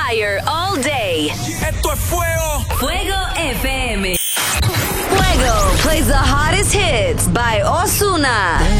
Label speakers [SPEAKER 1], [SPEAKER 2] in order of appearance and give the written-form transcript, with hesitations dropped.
[SPEAKER 1] fire all day.
[SPEAKER 2] Esto es fuego.
[SPEAKER 1] Fuego FM. Fuego plays the hottest hits by Ozuna.